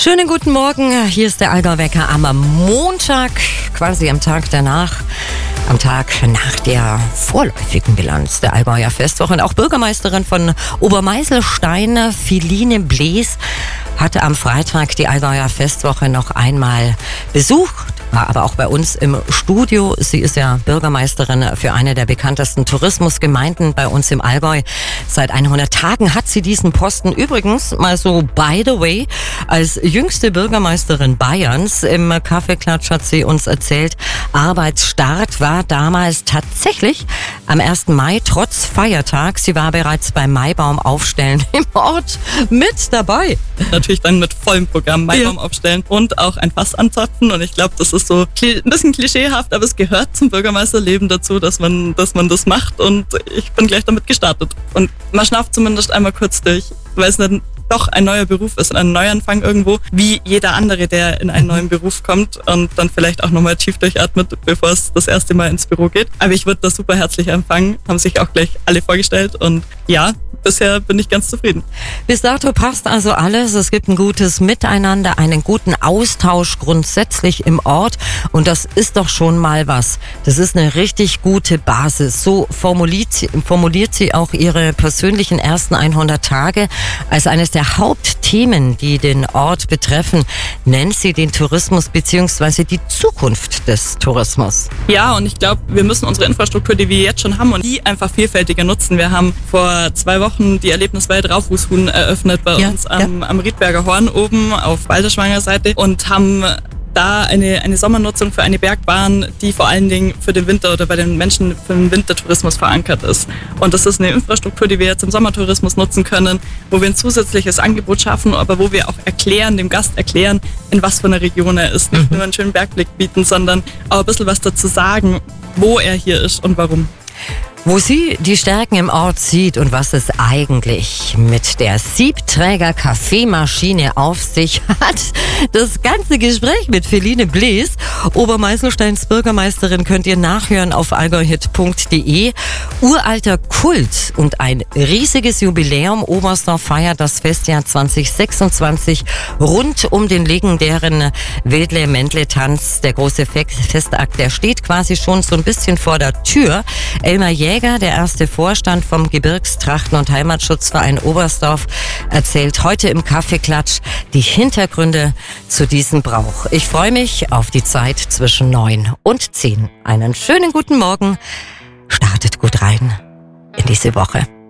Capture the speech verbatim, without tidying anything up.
Schönen guten Morgen, hier ist der Allgäu-Wecker am Montag, quasi am Tag danach, am Tag nach der vorläufigen Bilanz der Allgäuer Festwoche. Und auch Bürgermeisterin von Obermeiselstein, Philine Blees, hatte am Freitag die Allgäuer Festwoche noch einmal besucht, war aber auch bei uns im Studio. Sie ist ja Bürgermeisterin für eine der bekanntesten Tourismusgemeinden bei uns im Allgäu. Seit hundert Tagen hat sie diesen Posten. Übrigens, mal so by the way, als jüngste Bürgermeisterin Bayerns. Im Kaffeeklatsch hat sie uns erzählt, Arbeitsstart war damals tatsächlich am ersten Mai, trotz Feiertag. Sie war bereits beim Maibaum aufstellen im Ort mit dabei. Natürlich dann mit vollem Programm Maibaum ja. aufstellen und auch ein Fass anzapfen. Und ich glaube, das ist so ein bisschen klischeehaft, aber es gehört zum Bürgermeisterleben dazu, dass man, dass man das macht. Und ich bin gleich damit gestartet. Und man schnauft zumindest einmal kurz durch, weil es dann doch ein neuer Beruf ist und ein Neuanfang irgendwo, wie jeder andere, der in einen neuen Beruf kommt und dann vielleicht auch nochmal tief durchatmet, bevor es das erste Mal ins Büro geht. Aber ich wurde da super herzlich empfangen, haben sich auch gleich alle vorgestellt und ja, bisher bin ich ganz zufrieden. Bis dato passt also alles. Es gibt ein gutes Miteinander, einen guten Austausch grundsätzlich im Ort und das ist doch schon mal was. Das ist eine richtig gute Basis. So formuliert sie, formuliert sie auch ihre persönlichen ersten hundert Tage als eines der Hauptthemen, die den Ort betreffen, nennt sie den Tourismus bzw. die Zukunft des Tourismus. Ja, und ich glaube, wir müssen unsere Infrastruktur, die wir jetzt schon haben, und die einfach vielfältiger nutzen. Wir haben vor zwei Wochen die Erlebniswelt Raufußhuhn eröffnet bei ja, uns am, ja. am Riedberger Horn oben auf Balderschwanger Seite und haben da eine, eine Sommernutzung für eine Bergbahn, die vor allen Dingen für den Winter oder bei den Menschen für den Wintertourismus verankert ist. Und das ist eine Infrastruktur, die wir jetzt im Sommertourismus nutzen können, wo wir ein zusätzliches Angebot schaffen, aber wo wir auch erklären, dem Gast erklären, in was für einer Region er ist. Nicht nur einen schönen Bergblick bieten, sondern auch ein bisschen was dazu sagen, wo er hier ist und warum. Wo sie die Stärken im Ort sieht und was es eigentlich mit der Siebträger-Kaffeemaschine auf sich hat. Das ganze Gespräch mit Philine Blees, Obermeiselsteins Bürgermeisterin, könnt ihr nachhören auf allgäuhit punkt de. Uralter Kult und ein riesiges Jubiläum. Oberstdorf feiert das Festjahr zwanzig sechsundzwanzig rund um den legendären Wildle-Mendle-Tanz. Der große Festakt, der steht quasi schon so ein bisschen vor der Tür. Elmar Jäger, der erste Vorstand vom Gebirgstrachten- und Heimatschutzverein Oberstdorf, erzählt heute im Kaffeeklatsch die Hintergründe zu diesem Brauch. Ich freue mich auf die Zeit zwischen neun und zehn. Einen schönen guten Morgen. Startet gut rein in diese Woche.